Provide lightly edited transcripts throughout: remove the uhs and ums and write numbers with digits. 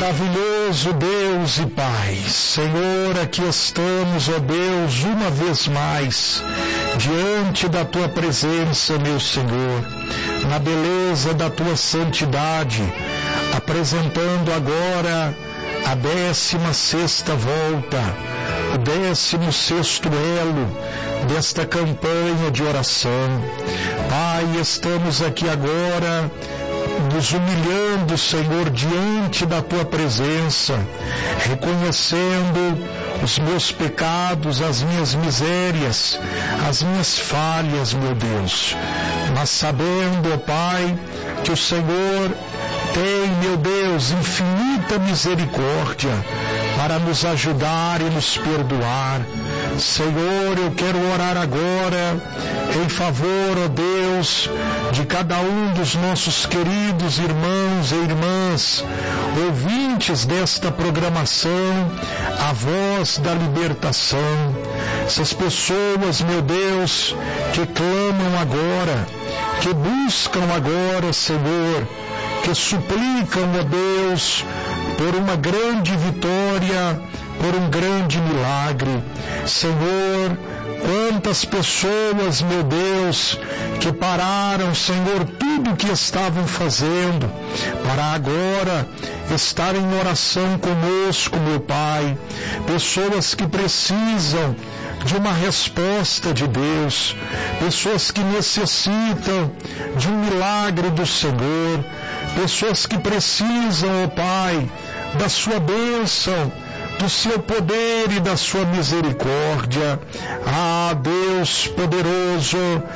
Maravilhoso Deus e Pai, Senhor, aqui estamos, ó Deus, uma vez mais, diante da Tua presença, meu Senhor, na beleza da Tua santidade, apresentando agora a 16ª volta, o 16º elo desta campanha de oração. Pai, estamos aqui agora nos humilhando, Senhor, diante da Tua presença, reconhecendo os meus pecados, as minhas misérias, as minhas falhas, meu Deus, mas sabendo, ó Pai, que o Senhor tem, meu Deus, infinita misericórdia para nos ajudar e nos perdoar. Senhor, eu quero orar agora em favor, ó Deus, de cada um dos nossos queridos irmãos e irmãs, ouvintes desta programação, a voz da libertação. Essas pessoas, meu Deus, que clamam agora, que buscam agora, Senhor, que suplicam, ó Deus, por uma grande vitória, por um grande milagre. Senhor, quantas pessoas, meu Deus, que pararam, Senhor, tudo o que estavam fazendo, para agora estar em oração conosco, meu Pai. Pessoas que precisam de uma resposta de Deus, pessoas que necessitam de um milagre do Senhor, pessoas que precisam, ó Pai, da Sua bênção, do Seu poder e da Sua misericórdia. Ah, Deus poderoso,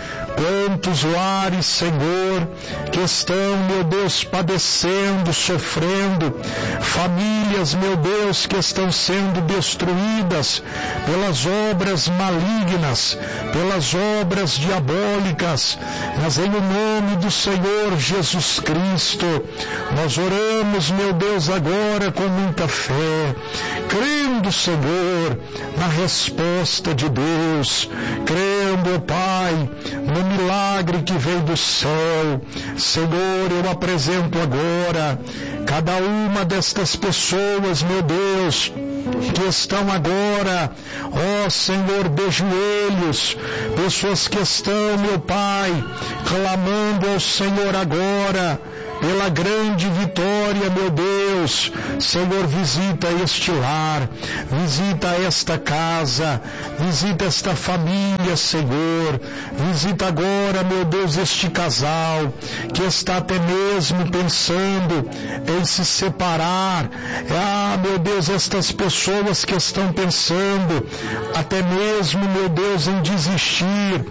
quantos lares, Senhor, que estão, meu Deus, padecendo, sofrendo, famílias, meu Deus, que estão sendo destruídas pelas obras malignas, pelas obras diabólicas, mas em nome do Senhor Jesus Cristo, nós oramos, meu Deus, agora com muita fé, crendo, Senhor, na resposta de Deus, crendo, Pai, no milagre que vem do céu. Senhor, eu apresento agora cada uma destas pessoas, meu Deus, que estão agora, ó Senhor, de joelhos, pessoas que estão, meu Pai, clamando ao Senhor agora, pela grande vitória, meu Deus. Senhor, visita este lar, visita esta casa, visita esta família, Senhor, visita agora, meu Deus, este casal, que está até mesmo pensando em se separar. Ah, meu Deus, estas pessoas que estão pensando até mesmo, meu Deus, em desistir,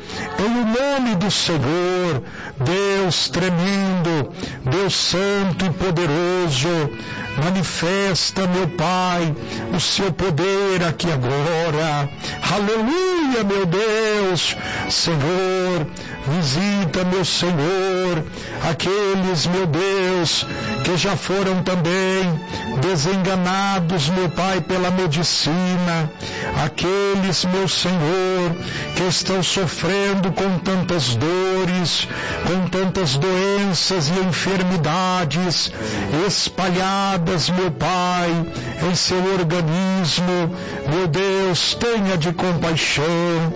em nome do Senhor, Deus tremendo, Deus santo e poderoso, manifesta, meu Pai, o Seu poder aqui agora. Aleluia, meu Deus. Senhor, visita, meu Senhor, aqueles, meu Deus, que já foram também desenganados, meu Pai, pela medicina, aqueles, meu Senhor, que estão sofrendo com tantas dores, com tantas doenças e enfermidades espalhadas, meu Pai, em seu organismo. Meu Deus, tenha de compaixão,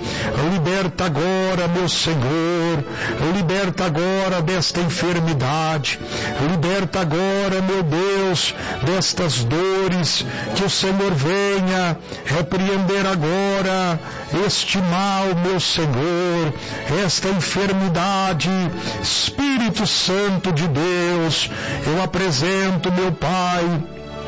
liberta agora, meu Senhor, liberta agora desta enfermidade, liberta agora, meu Deus, destas dores, que o Senhor venha repreender agora este mal, meu Senhor, esta enfermidade. Espírito Santo de Deus, eu apresento, meu Pai,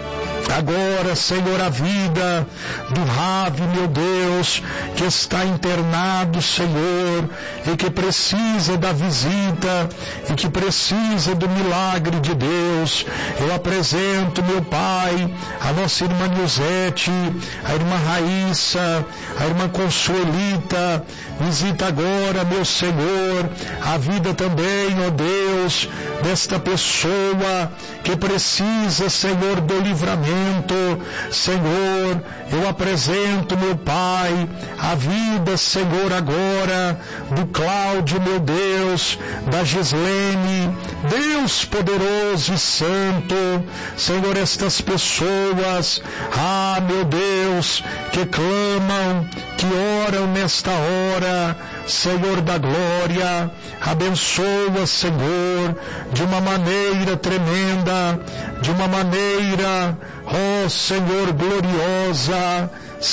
agora, Senhor, a vida do Ravi, meu Deus, que está internado, Senhor, e que precisa da visita, e que precisa do milagre de Deus. Eu apresento, meu Pai, a nossa irmã Nilzete, a irmã Raíssa, a irmã Consuelita. Visita agora, meu Senhor, a vida também, ó Deus, desta pessoa que precisa, Senhor, do livramento, momento, Senhor, eu apresento, meu Pai, a vida, Senhor, agora, do Cláudio, meu Deus, da Gislene, Deus poderoso e santo, Senhor, estas pessoas, meu Deus, que clamam, que oram nesta hora, Senhor da glória, abençoa, Senhor, de uma maneira tremenda, de uma maneira, Senhor, gloriosa,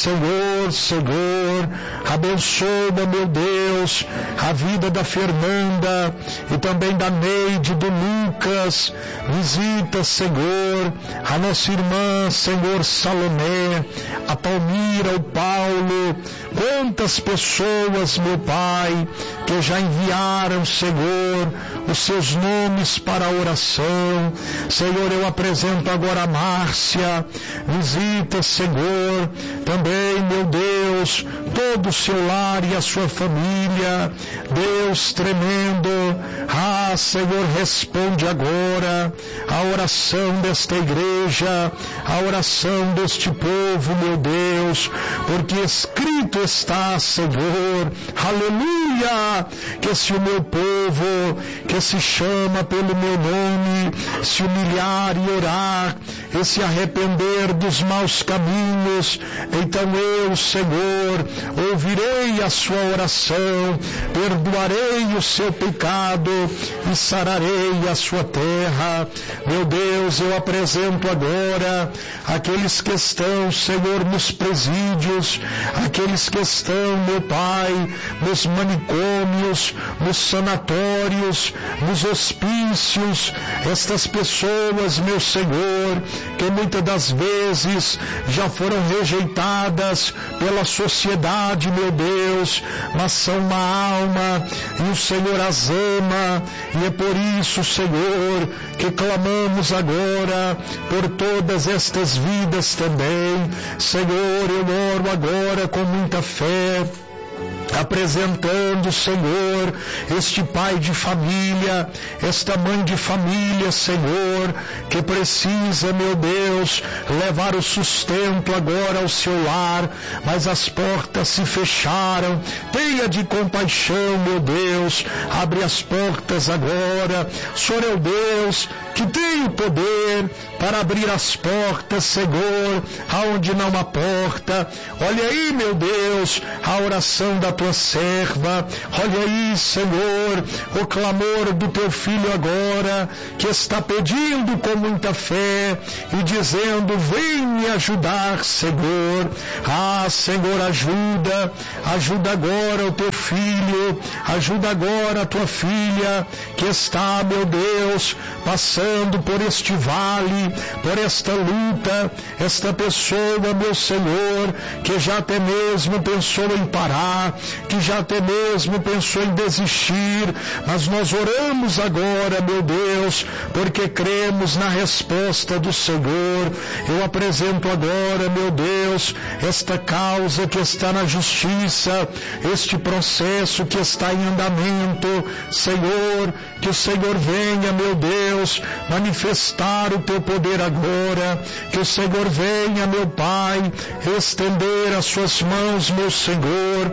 Senhor, abençoa, meu Deus, a vida da Fernanda e também da Neide, do Lucas, visita, Senhor, a nossa irmã, Senhor, Salomé, a Palmira, o Paulo, quantas pessoas, meu Pai, que já enviaram, Senhor, os seus nomes para a oração. Senhor, eu apresento agora a Márcia, visita, Senhor, também, meu Deus, todo o seu lar e a sua família, Deus tremendo, Senhor, responde agora a oração desta igreja, a oração deste povo, meu Deus, porque escrito está, Senhor, aleluia, que se o meu povo, que se chama pelo meu nome, se humilhar e orar, e se arrepender dos maus caminhos, então eu, Senhor, ouvirei a sua oração, perdoarei o seu pecado e sararei a sua terra. Meu Deus, eu apresento agora aqueles que estão, Senhor, nos presídios, aqueles que estão, meu Pai, nos manicômios, nos sanatórios, nos hospícios, estas pessoas, meu Senhor, que muitas das vezes já foram rejeitadas pela sociedade, meu Deus, mas são uma alma e o Senhor as ama, e é por isso, Senhor, que clamamos agora por todas estas vidas também. Senhor, eu oro agora com muita fé, apresentando, Senhor, este pai de família, esta mãe de família, Senhor, que precisa, meu Deus, levar o sustento agora ao seu lar, mas as portas se fecharam. Tenha de compaixão, meu Deus, abre as portas agora. O Senhor é o Deus que tem o poder para abrir as portas, Senhor, aonde não há porta. Olha aí, meu Deus, a oração da tua serva. Olha aí, Senhor, o clamor do teu filho agora, que está pedindo com muita fé e dizendo: vem me ajudar, Senhor. Senhor, ajuda agora o teu filho, ajuda agora a tua filha, que está, meu Deus, passando por este vale, por esta luta, esta pessoa, meu Senhor, que já até mesmo pensou em parar, que já até mesmo pensou em desistir, mas nós oramos agora, meu Deus, porque cremos na resposta do Senhor. Eu apresento agora, meu Deus, esta causa que está na justiça, este processo que está em andamento, Senhor, que o Senhor venha, meu Deus, manifestar o teu poder agora, que o Senhor venha, meu Pai, estender as suas mãos, meu Senhor.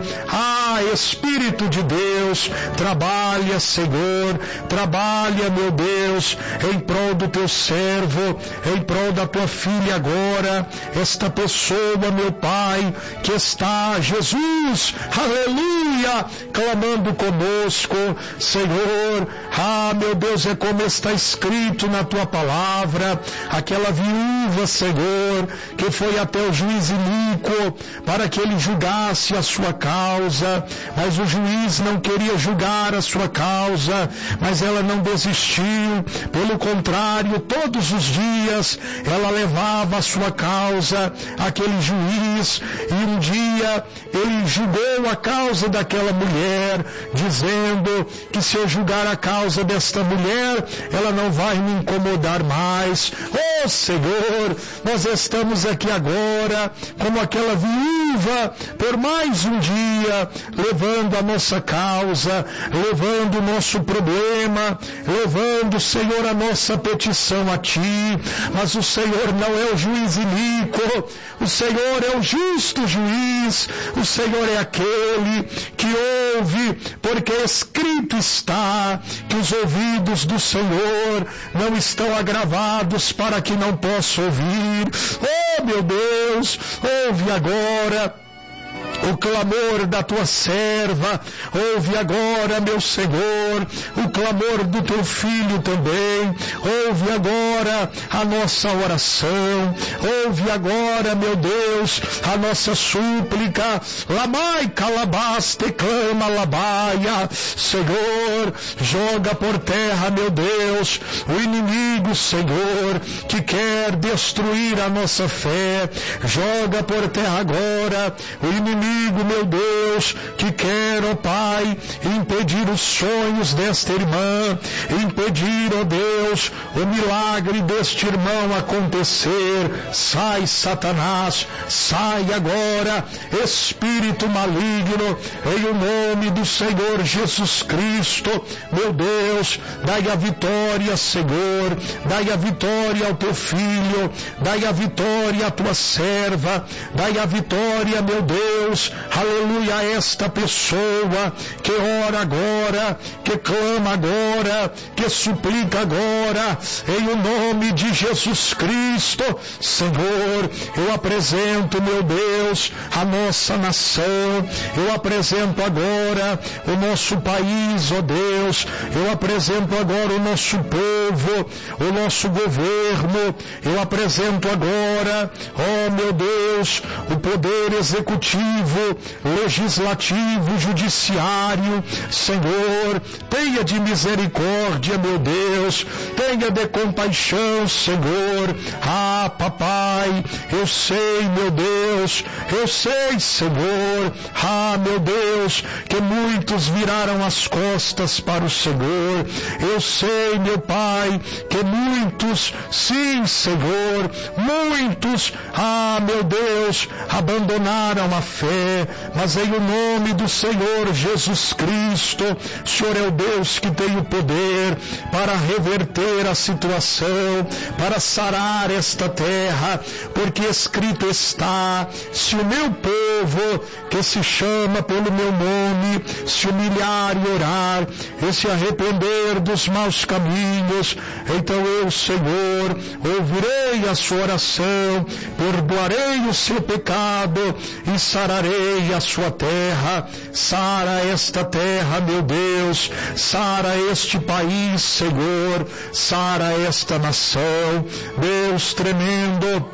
Espírito de Deus, trabalha, Senhor, trabalha, meu Deus, em prol do teu servo, em prol da tua filha agora, esta pessoa, meu Pai, que está, Jesus, aleluia, clamando conosco, Senhor. Meu Deus, é como está escrito na tua palavra, aquela viúva, Senhor, que foi até o juiz iníquo para que ele julgasse a sua causa, mas o juiz não queria julgar a sua causa, mas ela não desistiu, pelo contrário, todos os dias ela levava a sua causa àquele juiz, e um dia ele julgou a causa daquela aquela mulher, dizendo que se eu julgar a causa desta mulher, ela não vai me incomodar mais. Oh Senhor, nós estamos aqui agora, como aquela viúva, por mais um dia, levando a nossa causa, levando o nosso problema, levando, Senhor, a nossa petição a Ti. Mas o Senhor não é o juiz iníquo, o Senhor é o justo juiz, o Senhor é aquele que ouve, porque escrito está que os ouvidos do Senhor não estão agravados para que não possa ouvir. Oh meu Deus, ouve agora o clamor da tua serva, ouve agora, meu Senhor, o clamor do teu filho também, ouve agora a nossa oração, ouve agora, meu Deus, a nossa súplica. Lamai calabaste clama labaia. Senhor, joga por terra, meu Deus, o inimigo, Senhor, que quer destruir a nossa fé. Joga por terra agora o inimigo, meu Deus, que quer, ó Pai, impedir os sonhos desta irmã, impedir, ó Deus, o milagre deste irmão acontecer. Sai, Satanás, sai agora, espírito maligno, em o nome do Senhor Jesus Cristo. Meu Deus, dai a vitória, Senhor, dai a vitória ao teu filho, dai a vitória à tua serva, dai a vitória, meu Deus, aleluia, a esta pessoa que ora agora, que clama agora, que suplica agora, em o nome de Jesus Cristo. Senhor, eu apresento, meu Deus, a nossa nação, eu apresento agora o nosso país, ó Deus, eu apresento agora o nosso povo, o nosso governo, eu apresento agora, ó meu Deus, o poder executivo, legislativo, judiciário. Senhor, tenha de misericórdia, meu Deus, tenha de compaixão, Senhor. Ah, papai, eu sei, meu Deus, eu sei, Senhor, ah, meu Deus, que muitos viraram as costas para o Senhor. Eu sei, meu Pai, que muitos, sim, Senhor, muitos, ah, meu Deus, abandonaram a fé, mas em o nome do Senhor Jesus Cristo, o Senhor é o Deus que tem o poder para reverter a situação, para sarar esta terra, porque escrito está: se o meu povo, que se chama pelo meu nome, se humilhar e orar, e se arrepender dos maus caminhos, então eu, Senhor, ouvirei a sua oração, perdoarei o seu pecado e sararei a sua terra. Sara esta terra, meu Deus, sara este país, Senhor, sara esta nação. Deus tremendo,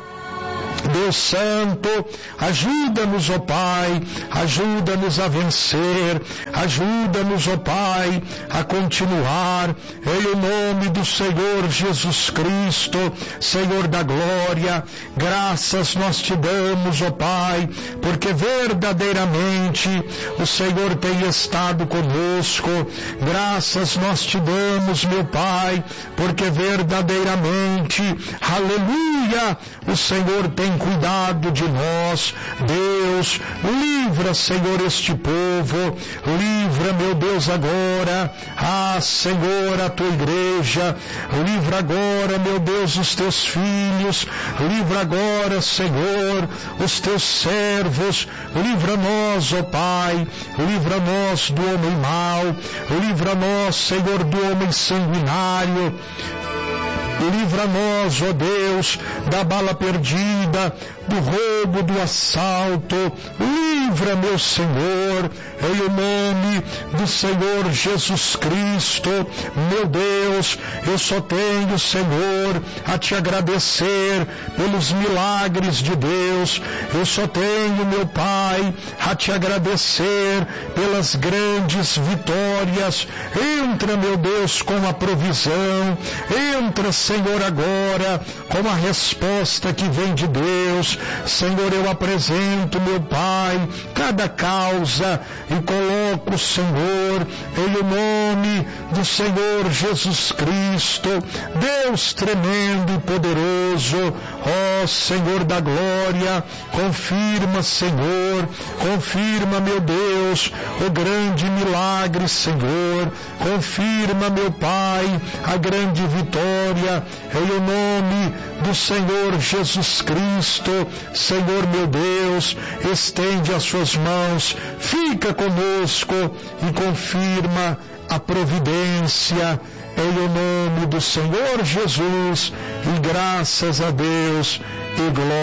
Deus Santo, ajuda-nos, ó Pai, ajuda-nos a vencer, ajuda-nos, ó Pai, a continuar, em o nome do Senhor Jesus Cristo, Senhor da glória. Graças nós te damos, ó Pai, porque verdadeiramente o Senhor tem estado conosco. Graças nós te damos, meu Pai, porque verdadeiramente, aleluia, o Senhor tem cuidado de nós. Deus, livra, Senhor, este povo, livra, meu Deus, agora, Senhor, a tua igreja, livra agora, meu Deus, os teus filhos, livra agora, Senhor, os teus servos, livra nós, ó Pai, livra nós do homem mau, livra nós, Senhor, do homem sanguinário. Livra nós, ó Deus, da bala perdida, do roubo, do assalto. Livra, meu Senhor, em o nome do Senhor Jesus Cristo. Meu Deus, eu só tenho, Senhor, a te agradecer pelos milagres de Deus. Eu só tenho, meu Pai, a te agradecer pelas grandes vitórias. Entra, meu Deus, com a provisão. Entra, Senhor, Senhor, agora, com a resposta que vem de Deus, Senhor, eu apresento, meu Pai, cada causa e coloco, Senhor, em o nome do Senhor Jesus Cristo, Deus tremendo e poderoso, ó Senhor da glória, confirma, Senhor, confirma, meu Deus, o grande milagre, Senhor, confirma, meu Pai, a grande vitória, em o nome do Senhor Jesus Cristo. Senhor, meu Deus, estende as suas mãos, fica conosco e confirma a providência, em o nome do Senhor Jesus, e graças a Deus e glória.